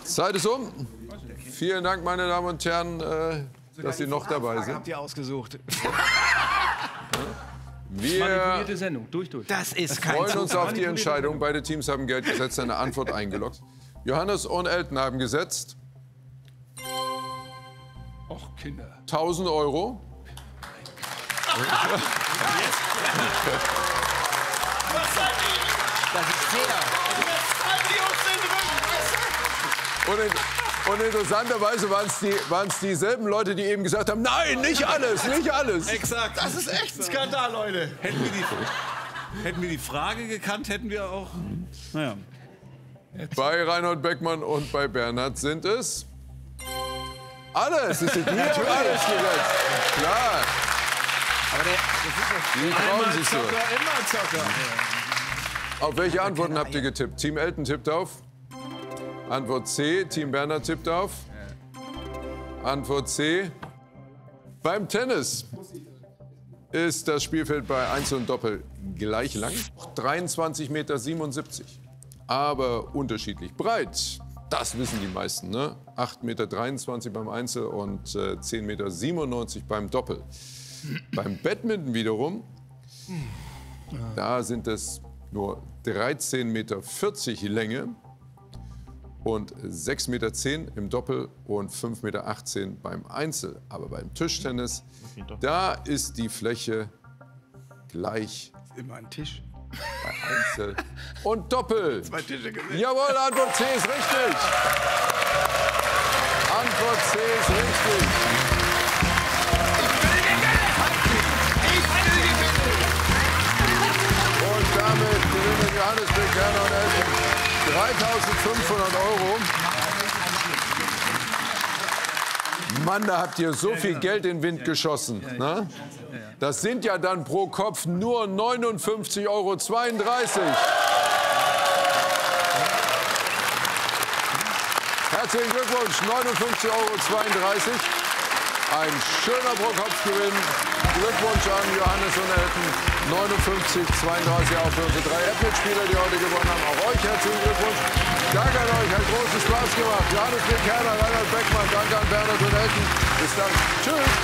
Zeit ist um. Vielen Dank, meine Damen und Herren, dass Sie noch dabei sind. Habt ihr ausgesucht? Wir Sendung. Durch. Das ist kein freuen uns Zufall. auf die Entscheidung. Beide Teams haben Geld gesetzt, eine Antwort eingeloggt. Johannes und Elton haben gesetzt Och, Kinder. 1.000 €. Das ist sehr. Und interessanterweise waren es dieselben Leute, die eben gesagt haben, nein, nicht alles, nicht alles. Exakt. Das ist echt ein Skandal, Leute. Hätten wir die Frage gekannt, hätten wir auch... Naja. Bei Reinhold Beckmann und bei Bernhard sind es alles. Die haben alles gesetzt. Klar. Aber Die trauen sich so. Immer Zocker. Auf welche Antworten habt ihr getippt? Team Elton tippt auf. Antwort C. Team Bernhard tippt auf. Antwort C. Beim Tennis ist das Spielfeld bei Einzel und Doppel gleich lang. 23,77 Meter. Aber unterschiedlich breit. Das wissen die meisten, ne? 8,23 Meter beim Einzel und 10,97 Meter beim Doppel. Beim Badminton wiederum, da sind es nur 13,40 Meter Länge und 6,10 Meter im Doppel und 5,18 Meter beim Einzel. Aber beim Tischtennis, da ist die Fläche gleich immer ein Tisch. bei Einzel und Doppel. 2 Tische gesehen. Jawohl, Antwort C ist richtig. Antwort C ist richtig. Und damit gewinnen Johannes Beckmann und Elton 3.500 €. Mann, da habt ihr so viel Geld in den Wind geschossen. Ne? Das sind ja dann pro Kopf nur 59,32 €. Herzlichen Glückwunsch, 59,32 €. Ein schöner Pro-Kopf-Gewinn. Glückwunsch an Johannes und Elton. 59,32 € auch für unsere 3 App-Mitspieler, die heute gewonnen haben. Auch euch herzlichen Glückwunsch. Danke an euch, hat großen Spaß gemacht. Johannes Beckmann, Reinhold Beckmann, danke an Bernhard und Elton. Bis dann. Tschüss.